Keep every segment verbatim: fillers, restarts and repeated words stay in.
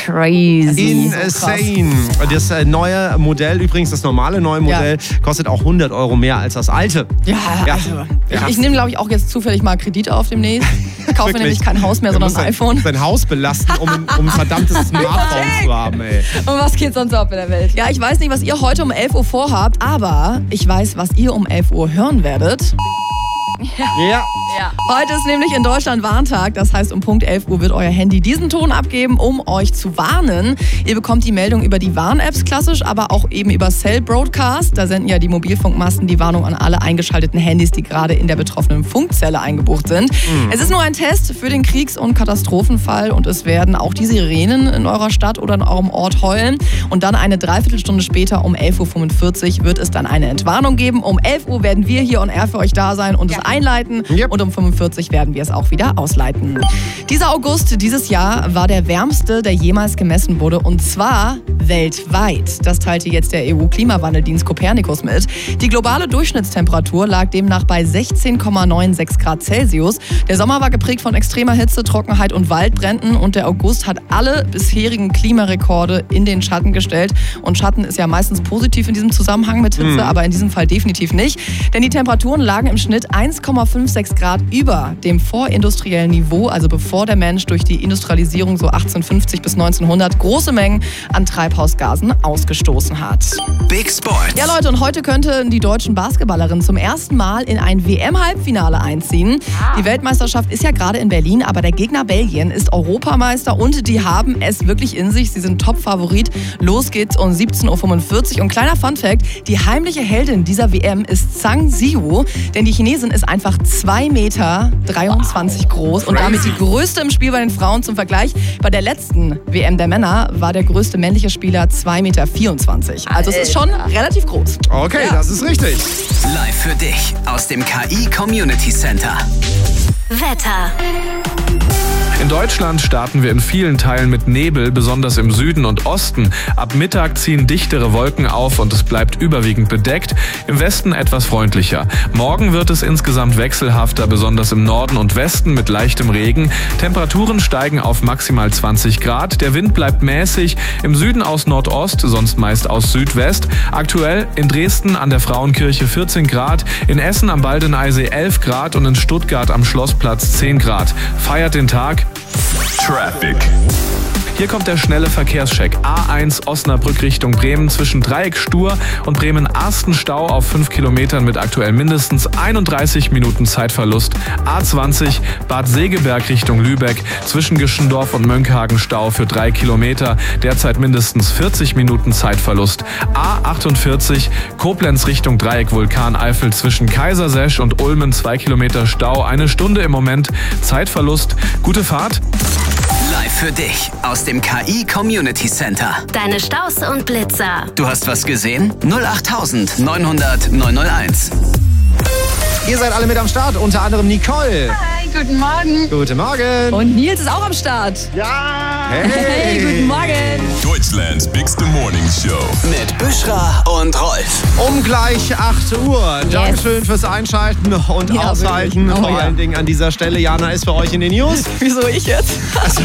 crazy. Insane. Das neue Modell, übrigens das normale neue Modell, ja. kostet auch hundert Euro mehr als das alte. Ja, ja. Also, ich, ich nehme, glaube ich, auch jetzt zufällig mal Kredit auf demnächst. Ich kaufe nämlich kein Haus mehr, sondern ein iPhone. Sein Haus belasten, um, um ein verdammtes Smartphone zu haben, ey. Und was geht sonst ab in der Welt? Ja, ich weiß nicht, was ihr heute um elf Uhr vorhabt, aber ich weiß, was ihr um elf Uhr hören werdet. Ja. ja. ja. Heute ist nämlich in Deutschland Warntag. Das heißt, um Punkt elf Uhr wird euer Handy diesen Ton abgeben, um euch zu warnen. Ihr bekommt die Meldung über die Warn-Apps klassisch, aber auch eben über Cell Broadcast. Da senden ja die Mobilfunkmasten die Warnung an alle eingeschalteten Handys, die gerade in der betroffenen Funkzelle eingebucht sind. Mhm. Es ist nur ein Test für den Kriegs- und Katastrophenfall und es werden auch die Sirenen in eurer Stadt oder in eurem Ort heulen. Und dann eine Dreiviertelstunde später, um elf Uhr fünfundvierzig, wird es dann eine Entwarnung geben. Um elf Uhr werden wir hier on air für euch da sein und ja. es einleiten yep. und um fünfundvierzig werden wir es auch wieder ausleiten. Dieser August dieses Jahr war der wärmste, der jemals gemessen wurde, und zwar weltweit. Das teilte jetzt der E U-Klimawandeldienst Copernicus mit. Die globale Durchschnittstemperatur lag demnach bei sechzehn Komma sechsundneunzig Grad Celsius. Der Sommer war geprägt von extremer Hitze, Trockenheit und Waldbränden und der August hat alle bisherigen Klimarekorde in den Schatten gestellt. Und Schatten ist ja meistens positiv in diesem Zusammenhang mit Hitze, mhm. aber in diesem Fall definitiv nicht. Denn die Temperaturen lagen im Schnitt eins Komma sechsundfünfzig Grad über dem vorindustriellen Niveau, also bevor der Mensch durch die Industrialisierung so achtzehnhundertfünfzig bis neunzehnhundert große Mengen an Treibhausgasen ausgestoßen hat. Big Sport. Ja Leute, und heute könnten die deutschen Basketballerinnen zum ersten Mal in ein W M-Halbfinale einziehen. Die Weltmeisterschaft ist ja gerade in Berlin, aber der Gegner Belgien ist Europameister und die haben es wirklich in sich. Sie sind Top-Favorit. Los geht's um siebzehn Uhr fünfundvierzig. Und kleiner Funfact, die heimliche Heldin dieser W M ist Zhang Ziyu, denn die Chinesin ist einfach zwei Meter dreiundzwanzig groß und damit die größte im Spiel bei den Frauen. Zum Vergleich, bei der letzten W M der Männer war der größte männliche Spieler zwei Meter vierundzwanzig. Also es ist schon relativ groß. Okay, ja. Das ist richtig. Live für dich aus dem K I Community Center. Wetter. In Deutschland starten wir in vielen Teilen mit Nebel, besonders im Süden und Osten. Ab Mittag ziehen dichtere Wolken auf und es bleibt überwiegend bedeckt. Im Westen etwas freundlicher. Morgen wird es insgesamt wechselhafter, besonders im Norden und Westen mit leichtem Regen. Temperaturen steigen auf maximal zwanzig Grad. Der Wind bleibt mäßig. Im Süden aus Nordost, sonst meist aus Südwest. Aktuell in Dresden an der Frauenkirche vierzehn Grad, in Essen am Baldeneysee elf Grad und in Stuttgart am Schlossplatz zehn Grad. Feiert den Tag. Traffic. Hier kommt der schnelle Verkehrscheck. A eins Osnabrück Richtung Bremen zwischen Dreieck Stur und Bremen-Arsten Stau auf fünf Kilometern mit aktuell mindestens einunddreißig Minuten Zeitverlust. A zwanzig Bad Segeberg Richtung Lübeck zwischen Geschendorf und Mönckehagen Stau für drei Kilometer, derzeit mindestens vierzig Minuten Zeitverlust. A achtundvierzig Koblenz Richtung Dreieck Vulkaneifel zwischen Kaisersesch und Ulmen zwei Kilometer Stau, eine Stunde im Moment Zeitverlust. Gute Fahrt. Live für dich aus dem K I Community Center. Deine Staus und Blitzer. Du hast was gesehen? null acht neunhundert neunhunderteins. Ihr seid alle mit am Start, unter anderem Nicole. Hi, guten Morgen. Guten Morgen. Und Nils ist auch am Start. Ja. Hey, hey guten Morgen. Deutschlands Bigste Morning Show. Mit Büschra und Rolf. Um gleich acht Uhr. Yes. Dankeschön fürs Einschalten und ja, Aushalten. Oh, Vor ja. allen Dingen an dieser Stelle. Jana ist für euch in den News. Wieso ich jetzt? Also.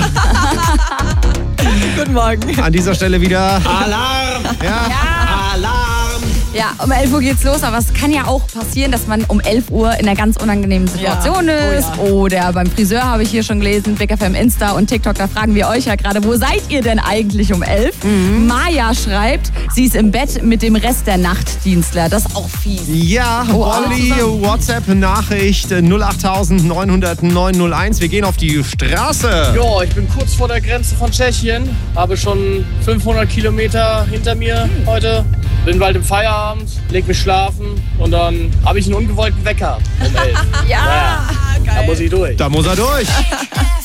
Guten Morgen. An dieser Stelle wieder Alarm. Ja. ja. Alarm. Ja, um elf Uhr geht's los, aber es kann ja auch passieren, dass man um elf Uhr in einer ganz unangenehmen Situation ja. ist. Oh ja. Oder beim Friseur habe ich hier schon gelesen, Big F M Insta und TikTok, da fragen wir euch ja gerade, wo seid ihr denn eigentlich um elf? Mhm. Maja schreibt, sie ist im Bett mit dem Rest der Nachtdienstler. Das ist auch fies. Ja, oh, Olli, WhatsApp-Nachricht null acht neunhundert neunhunderteins. Wir gehen auf die Straße. Ja, ich bin kurz vor der Grenze von Tschechien, habe schon fünfhundert Kilometer hinter mir heute. Bin bald im Feierabend, leg mich schlafen und dann habe ich einen ungewollten Wecker um elf. ja, naja, geil. Da muss ich durch. Da muss er durch.